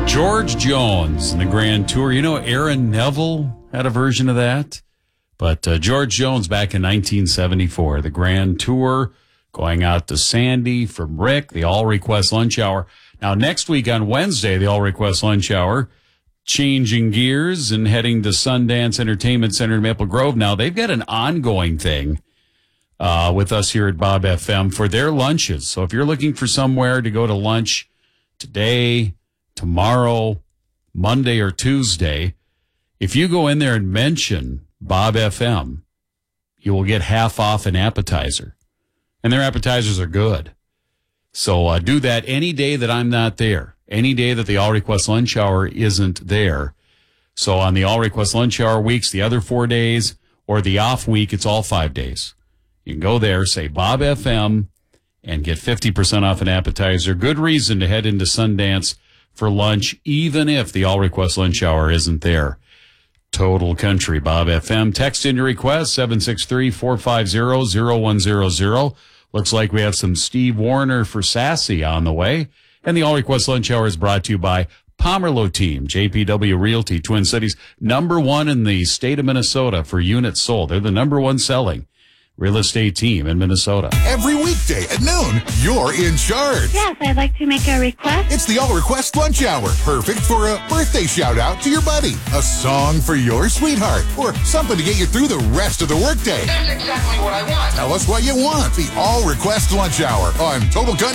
George Jones and the Grand Tour. You know, Aaron Neville had a version of that. But George Jones back in 1974, the Grand Tour, going out to Sandy from Rick, the all-request lunch hour. Now, next week on Wednesday, the all-request lunch hour, changing gears and heading to Sundance Entertainment Center in Maple Grove. Now, they've got an ongoing thing with us here at Bob FM for their lunches. So if you're looking for somewhere to go to lunch today, tomorrow, Monday, or Tuesday, if you go in there and mention Bob FM, you will get half off an appetizer. And their appetizers are good. So do that any day that I'm not there, any day that the all-request lunch hour isn't there. So on the all-request lunch hour weeks, the other 4 days, or the off week, it's all 5 days. You can go there, say Bob FM, and get 50% off an appetizer. Good reason to head into Sundance for lunch, even if the all-request lunch hour isn't there. Total Country, Bob FM. Text in your request, 763-450-0100. Looks like we have some Steve Warner for Sassy on the way. And the all-request lunch hour is brought to you by Pomerleau Team, JPW Realty, Twin Cities, #1 in the state of Minnesota for units sold. They're the #1 selling real estate team in Minnesota. Every weekday at noon, you're in charge. Yes, I'd like to make a request. It's the all-request lunch hour. Perfect for a birthday shout-out to your buddy, a song for your sweetheart, or something to get you through the rest of the workday. That's exactly what I want. Tell us what you want. The all-request lunch hour on Total Country.